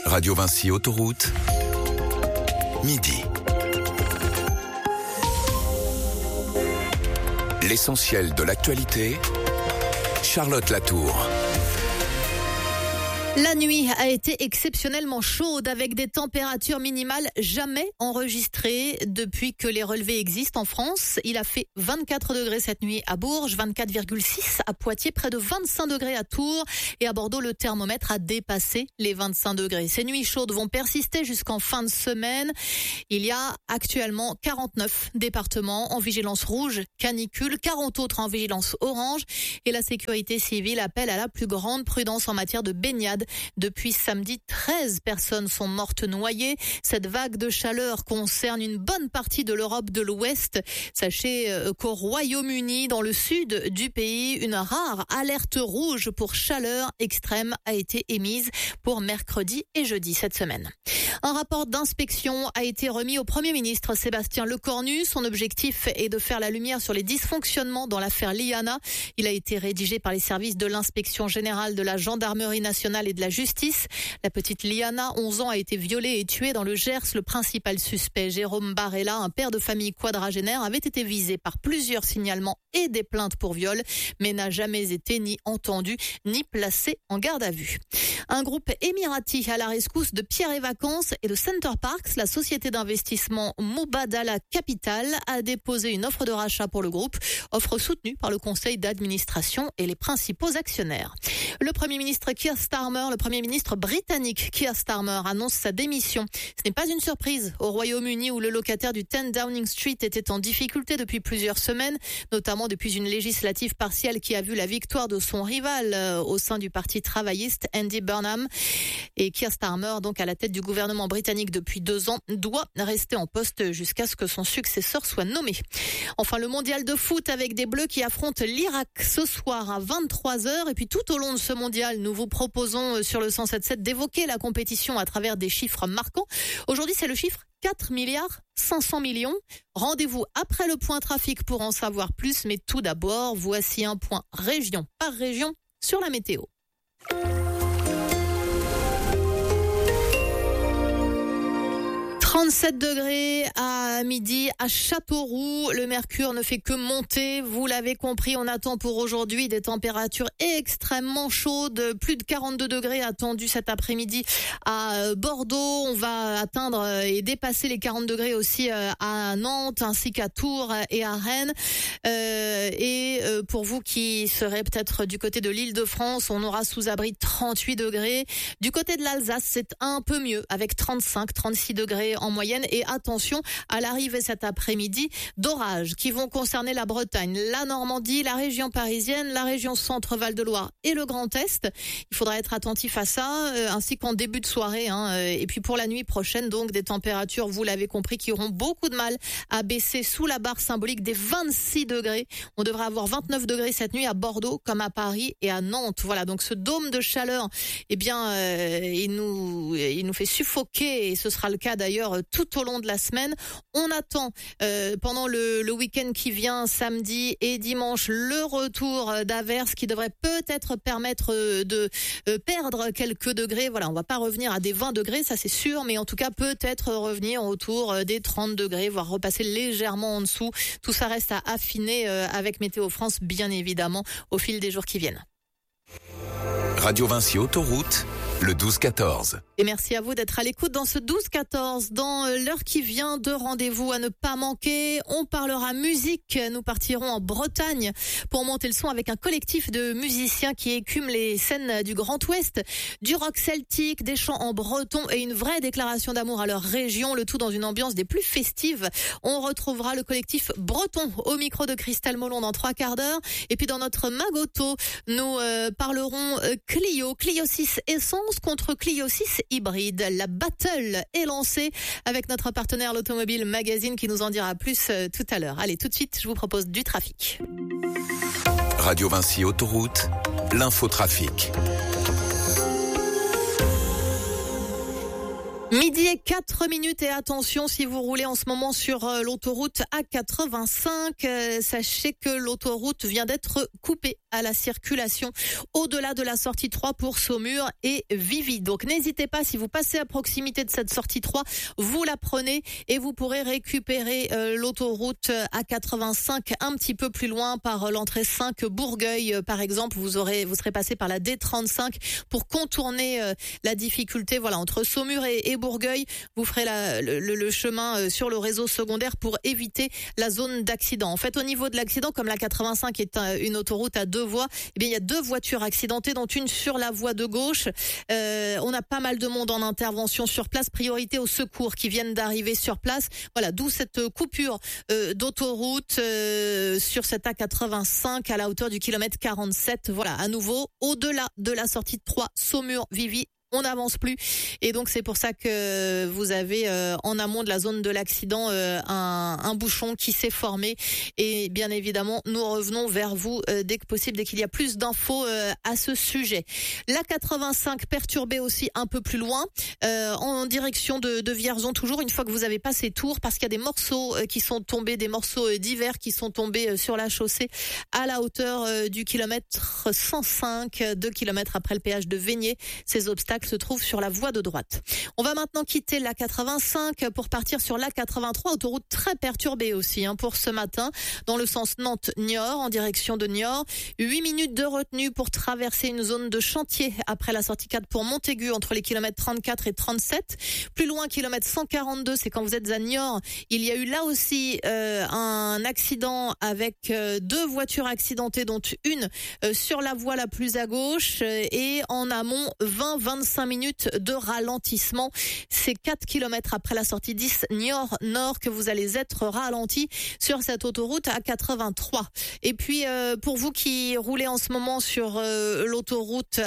Radio Vinci Autoroute, midi. L'essentiel de l'actualité, Charlotte Latour. La nuit a été exceptionnellement chaude avec des températures minimales jamais enregistrées depuis que les relevés existent en France. Il a fait 24 degrés cette nuit à Bourges, 24,6 à Poitiers, près de 25 degrés à Tours et à Bordeaux, le thermomètre a dépassé les 25 degrés. Ces nuits chaudes vont persister jusqu'en fin de semaine. Il y a actuellement 49 départements en vigilance rouge, canicule, 40 autres en vigilance orange et la sécurité civile appelle à la plus grande prudence en matière de baignade. Depuis samedi, 13 personnes sont mortes noyées. Cette vague de chaleur concerne une bonne partie de l'Europe de l'Ouest. Sachez qu'au Royaume-Uni, dans le sud du pays, une rare alerte rouge pour chaleur extrême a été émise pour mercredi et jeudi cette semaine. Un rapport d'inspection a été remis au Premier ministre Sébastien Lecornu. Son objectif est de faire la lumière sur les dysfonctionnements dans l'affaire Liana. Il a été rédigé par les services de l'inspection générale de la gendarmerie nationale et de la justice. La petite Liana, 11 ans, a été violée et tuée dans le Gers. Le principal suspect, Jérôme Barella, un père de famille quadragénaire, avait été visé par plusieurs signalements et des plaintes pour viol, mais n'a jamais été ni entendu ni placé en garde à vue. Un groupe émirati à la rescousse de Pierre et Vacances et de Center Parcs, la société d'investissement Mubadala Capital, a déposé une offre de rachat pour le groupe, offre soutenue par le conseil d'administration et les principaux actionnaire. Le Premier ministre Keir Starmer, le Premier ministre britannique Keir Starmer annonce sa démission. Ce n'est pas une surprise au Royaume-Uni où le locataire du 10 Downing Street était en difficulté depuis plusieurs semaines, notamment depuis une législative partielle qui a vu la victoire de son rival au sein du parti travailliste, Andy Burnham. Et Keir Starmer, donc à la tête du gouvernement britannique depuis 2 ans, doit rester en poste jusqu'à ce que son successeur soit nommé. Enfin, le mondial de foot avec des Bleus qui affrontent l'Irak ce soir à 23h. Et puis tout au long de ce mondial, nous vous proposons sur le 107.7 d'évoquer la compétition à travers des chiffres marquants. Aujourd'hui, c'est le chiffre 4 milliards 500 millions. Rendez-vous après le point trafic pour en savoir plus. Mais tout d'abord, voici un point région par région sur la météo. 37 degrés à midi à Châteauroux. Le mercure ne fait que monter. Vous l'avez compris, on attend pour aujourd'hui des températures extrêmement chaudes. Plus de 42 degrés attendus cet après-midi à Bordeaux. On va atteindre et dépasser les 40 degrés aussi à Nantes ainsi qu'à Tours et à Rennes. Et pour vous qui serez peut-être du côté de l'Île-de-France, on aura sous abri 38 degrés. Du côté de l'Alsace, c'est un peu mieux avec 35-36 degrés en moyenne. Et attention à l'arrivée cet après-midi d'orages qui vont concerner la Bretagne, la Normandie, la région parisienne, la région Centre-Val de Loire et le Grand Est. Il faudra être attentif à ça, ainsi qu'en début de soirée. Et puis pour la nuit prochaine, donc des températures, vous l'avez compris, qui auront beaucoup de mal à baisser sous la barre symbolique des 26 degrés. On devrait avoir 29 degrés cette nuit à Bordeaux, comme à Paris et à Nantes. Voilà, donc ce dôme de chaleur, eh bien, il nous fait suffoquer, et ce sera le cas d'ailleurs tout au long de la semaine. On attend pendant le week-end qui vient, samedi et dimanche, le retour d'averses qui devrait peut-être permettre de perdre quelques degrés. Voilà, on va pas revenir à des 20 degrés, ça c'est sûr, mais en tout cas peut-être revenir autour des 30 degrés, voire repasser légèrement en dessous. Tout ça reste à affiner avec Météo France, bien évidemment, au fil des jours qui viennent. Radio Vinci Autoroute, le 12-14. Et merci à vous d'être à l'écoute dans ce 12-14. Dans l'heure qui vient de rendez-vous à ne pas manquer, on parlera musique. Nous partirons en Bretagne pour monter le son avec un collectif de musiciens qui écument les scènes du Grand Ouest, du rock celtique, des chants en breton et une vraie déclaration d'amour à leur région, le tout dans une ambiance des plus festives. On retrouvera le collectif breton au micro de Christelle Molon dans 3 quarts d'heure. Et puis dans notre Magoto, nous parlerons Clio 6 Essence contre Clio 6 Hybride. La battle est lancée avec notre partenaire l'Automobile Magazine qui nous en dira plus tout à l'heure. Allez, tout de suite, je vous propose du trafic. Radio Vinci Autoroute, l'infotrafic. Midi et 4 minutes et attention si vous roulez en ce moment sur l'autoroute A85, sachez que l'autoroute vient d'être coupée à la circulation au-delà de la sortie 3 pour Saumur et Vivi. Donc n'hésitez pas, si vous passez à proximité de cette sortie 3, vous la prenez et vous pourrez récupérer l'autoroute A85 un petit peu plus loin par l'entrée 5 Bourgueil par exemple. Vous serez passé par la D35 pour contourner la difficulté entre Saumur et Bourgueil. Vous ferez le chemin sur le réseau secondaire pour éviter la zone d'accident. En fait, au niveau de l'accident, comme la 85 est une autoroute à 2 voies, il y a 2 voitures accidentées, dont une sur la voie de gauche. On a pas mal de monde en intervention sur place. Priorité aux secours qui viennent d'arriver sur place. Voilà, d'où cette coupure d'autoroute sur cette A85 à la hauteur du kilomètre 47. Voilà, à nouveau, au-delà de la sortie de 3, Saumur-Vivi. On n'avance plus et donc c'est pour ça que vous avez en amont de la zone de l'accident un bouchon qui s'est formé et bien évidemment nous revenons vers vous dès que possible, dès qu'il y a plus d'infos à ce sujet. La 85 perturbée aussi un peu plus loin en direction de Vierzon, toujours une fois que vous avez passé Tours, parce qu'il y a des morceaux qui sont tombés, des morceaux divers qui sont tombés sur la chaussée à la hauteur du kilomètre 105, 2 kilomètres après le péage de Vénier. Ces obstacles se trouve sur la voie de droite. On va maintenant quitter la 85 pour partir sur la 83, autoroute très perturbée aussi pour ce matin, dans le sens Nantes-Niort, en direction de Niort. 8 minutes de retenue pour traverser une zone de chantier après la sortie 4 pour Montaigu, entre les kilomètres 34 et 37. Plus loin, kilomètre 142, c'est quand vous êtes à Niort. Il y a eu là aussi un accident avec 2 voitures accidentées, dont une sur la voie la plus à gauche et en amont 20-25 minutes de ralentissement. C'est 4 kilomètres après la sortie 10 Niort-Nord que vous allez être ralenti sur cette autoroute à 83. Et puis pour vous qui roulez en ce moment sur l'autoroute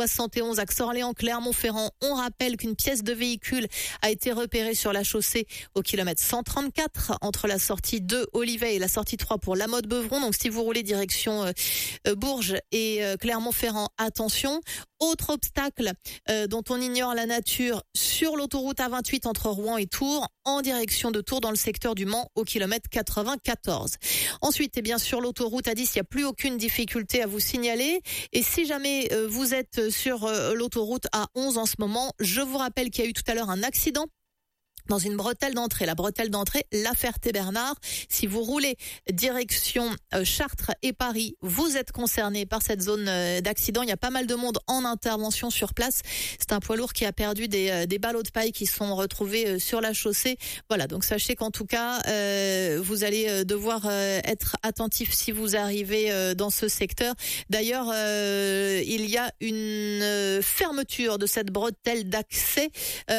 A71 axe Orléans-Clermont-Ferrand, on rappelle qu'une pièce de véhicule a été repérée sur la chaussée au kilomètre 134 entre la sortie 2 Olivet et la sortie 3 pour La Motte-Beuvron. Donc si vous roulez direction Bourges et Clermont-Ferrand, attention. Autre obstacle dont on ignore la nature sur l'autoroute A28 entre Rouen et Tours, en direction de Tours dans le secteur du Mans au kilomètre 94. Ensuite, et bien sur l'autoroute A10, il n'y a plus aucune difficulté à vous signaler. Et si jamais vous êtes sur l'autoroute A11 en ce moment, je vous rappelle qu'il y a eu tout à l'heure un accident dans une bretelle d'entrée. La bretelle d'entrée, La Ferté-Bernard. Si vous roulez direction Chartres et Paris, vous êtes concerné par cette zone d'accident. Il y a pas mal de monde en intervention sur place. C'est un poids lourd qui a perdu des ballots de paille qui sont retrouvés sur la chaussée. Voilà, donc sachez qu'en tout cas, vous allez devoir être attentif si vous arrivez dans ce secteur. D'ailleurs, il y a une fermeture de cette bretelle d'accès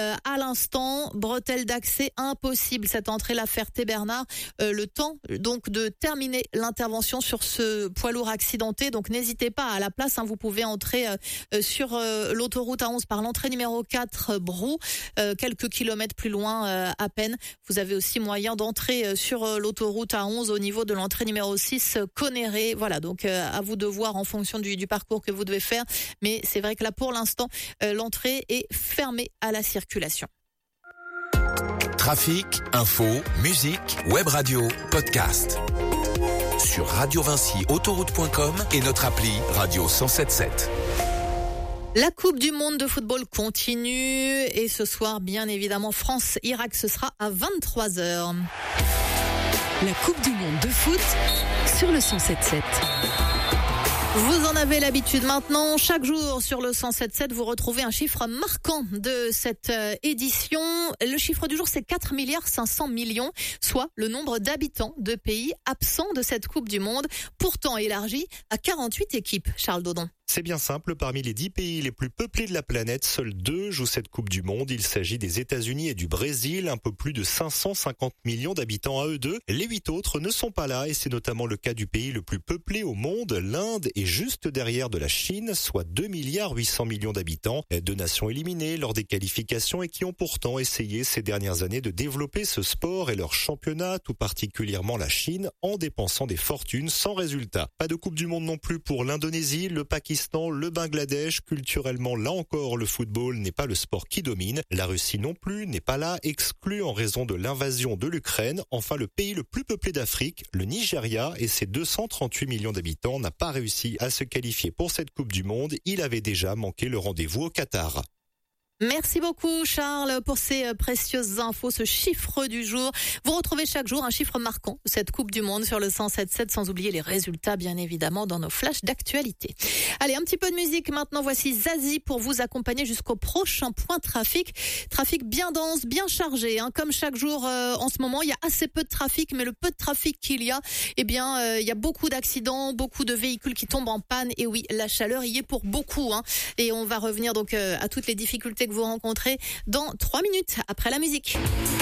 à l'instant. Bretelle d'accès impossible, cette entrée La Ferté-Bernard, le temps donc de terminer l'intervention sur ce poids lourd accidenté. Donc n'hésitez pas, à la place, vous pouvez entrer sur l'autoroute A11 par l'entrée numéro 4 Brou, quelques kilomètres plus loin à peine. Vous avez aussi moyen d'entrer sur l'autoroute A11 au niveau de l'entrée numéro 6 Conéré. Voilà, donc à vous de voir en fonction du parcours que vous devez faire, mais c'est vrai que là pour l'instant l'entrée est fermée à la circulation. Trafic, info, musique, web radio, podcast. Sur radiovincyautoroute.com et notre appli Radio 107.7. La Coupe du Monde de football continue et ce soir, bien évidemment, France-Irak, ce sera à 23h. La Coupe du Monde de foot sur le 107.7. Vous en avez l'habitude maintenant. Chaque jour sur le 107.7, vous retrouvez un chiffre marquant de cette édition. Le chiffre du jour, c'est 4,5 milliards, soit le nombre d'habitants de pays absents de cette Coupe du Monde, pourtant élargie à 48 équipes. Charles Dodon. C'est bien simple, parmi les 10 pays les plus peuplés de la planète, seuls 2 jouent cette Coupe du Monde. Il s'agit des États-Unis et du Brésil, un peu plus de 550 millions d'habitants à eux deux. Les 8 autres ne sont pas là et c'est notamment le cas du pays le plus peuplé au monde. L'Inde est juste derrière de la Chine, soit 2,8 milliards d'habitants. 2 nations éliminées lors des qualifications et qui ont pourtant essayé ces dernières années de développer ce sport et leur championnat, tout particulièrement la Chine, en dépensant des fortunes sans résultat. Pas de Coupe du Monde non plus pour l'Indonésie, le Pakistan Pakistan, le Bangladesh. Culturellement, là encore, le football n'est pas le sport qui domine. La Russie non plus n'est pas là, exclue en raison de l'invasion de l'Ukraine. Enfin, le pays le plus peuplé d'Afrique, le Nigeria, et ses 238 millions d'habitants, n'a pas réussi à se qualifier pour cette Coupe du Monde. Il avait déjà manqué le rendez-vous au Qatar. Merci beaucoup Charles pour ces précieuses infos, ce chiffre du jour. Vous retrouvez chaque jour un chiffre marquant de cette Coupe du Monde sur le 107.7, sans oublier les résultats bien évidemment dans nos flashs d'actualité. Allez, un petit peu de musique maintenant, voici Zazie pour vous accompagner jusqu'au prochain point trafic. Trafic bien dense, bien chargé, comme chaque jour en ce moment. Il y a assez peu de trafic, mais le peu de trafic qu'il y a, il y a beaucoup d'accidents, beaucoup de véhicules qui tombent en panne. Et oui, la chaleur y est pour beaucoup. Et on va revenir donc à toutes les difficultés que vous rencontrez dans 3 minutes après la musique.